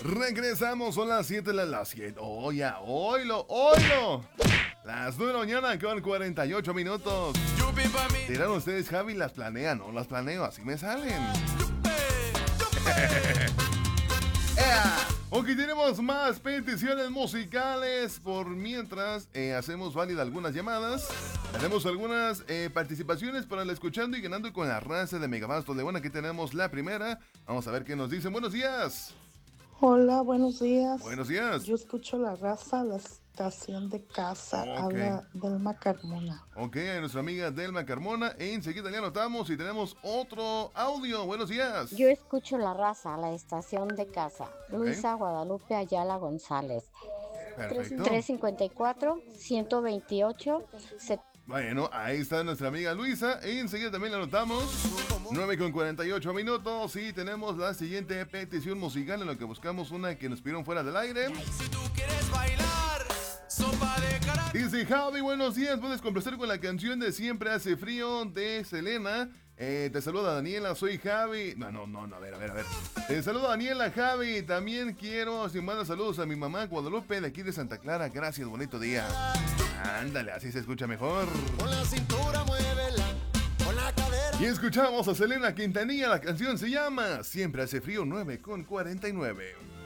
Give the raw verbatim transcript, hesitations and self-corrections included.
Regresamos, son las siete de las siete. Oh, ya, oilo, oilo. Las nueve de la mañana con cuarenta y ocho minutos. Dirán ustedes, Javi, las planea, no las planeo, así me salen. Ok, tenemos más peticiones musicales. Por mientras eh, hacemos válida algunas llamadas. Tenemos algunas eh, participaciones para el escuchando y ganando con la raza de Megabastos León. Aquí tenemos la primera. Vamos a ver qué nos dicen. Buenos días. Hola, buenos días. Buenos días. Yo escucho la raza, la estación de casa. Okay. Habla Delma Carmona. Ok, a nuestra amiga Delma Carmona. Enseguida le anotamos y tenemos otro audio. Buenos días. Yo escucho la raza, la estación de casa. Okay. Luisa Guadalupe Ayala González. Perfecto. tres cincuenta y cuatro, ciento veintiocho, setenta. Bueno, ahí está nuestra amiga Luisa. Enseguida también la anotamos. nueve con cuarenta y ocho minutos. Y tenemos la siguiente petición musical en lo que buscamos una que nos pidieron fuera del aire. Si tú quieres bailar, sopa de cara. Dice Javi, buenos días. Puedes complacer con la canción de Siempre hace frío de Selena. Eh, te saluda Daniela, soy Javi. No, no, no, no, a ver, a ver, a ver. Te saluda Daniela, Javi. También quiero, si manda saludos a mi mamá Guadalupe de aquí de Santa Clara. Gracias, bonito día. Ándale, así se escucha mejor. Con la cintura muévela, con la cadera. Y escuchamos a Selena Quintanilla. La canción se llama Siempre hace frío, nueve con cuarenta y nueve.